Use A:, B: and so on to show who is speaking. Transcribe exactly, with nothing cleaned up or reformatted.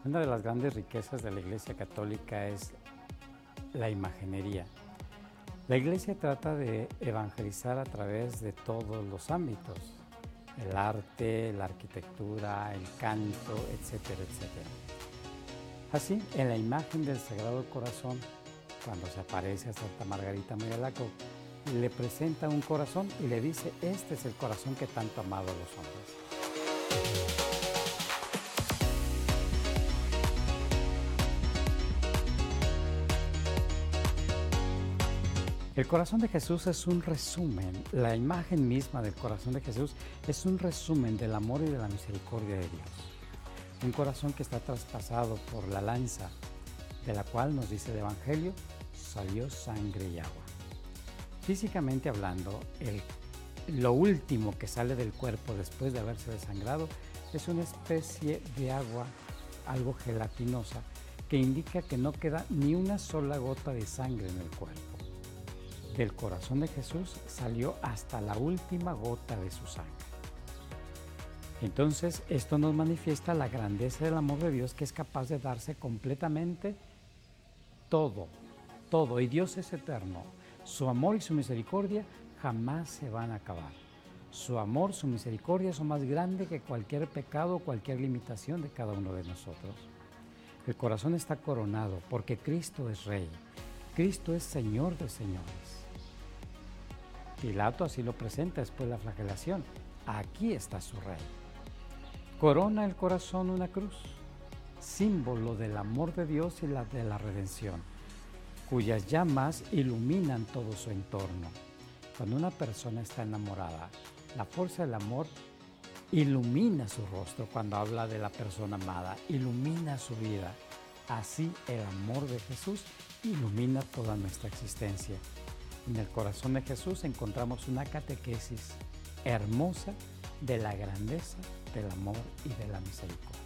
A: Una de las grandes riquezas de la Iglesia Católica es la imaginería. La Iglesia trata de evangelizar a través de todos los ámbitos: el arte, la arquitectura, el canto, etcétera, etcétera. Así, en la imagen del Sagrado Corazón, cuando se aparece a Santa Margarita María Alacoque, le presenta un corazón y le dice: este es el corazón que tanto ha amado a los hombres. El corazón de Jesús es un resumen, la imagen misma del corazón de Jesús es un resumen del amor y de la misericordia de Dios. Un corazón que está traspasado por la lanza, de la cual, nos dice el Evangelio, salió sangre y agua. Físicamente hablando, el, lo último que sale del cuerpo después de haberse desangrado es una especie de agua, algo gelatinosa, que indica que no queda ni una sola gota de sangre en el cuerpo. Del corazón de Jesús salió hasta la última gota de su sangre. Entonces, esto nos manifiesta la grandeza del amor de Dios, que es capaz de darse completamente todo, todo. Y Dios es eterno. Su amor y su misericordia jamás se van a acabar. Su amor, su misericordia son más grandes que cualquier pecado o cualquier limitación de cada uno de nosotros. El corazón está coronado porque Cristo es Rey. Cristo es Señor de señores. Pilato así lo presenta después de la flagelación. Aquí está su Rey. Corona el corazón una cruz, símbolo del amor de Dios y la de la redención, cuyas llamas iluminan todo su entorno. Cuando una persona está enamorada, la fuerza del amor ilumina su rostro. Cuando habla de la persona amada, ilumina su vida. Así el amor de Jesús ilumina toda nuestra existencia. En el corazón de Jesús encontramos una catequesis hermosa de la grandeza del amor y de la misericordia.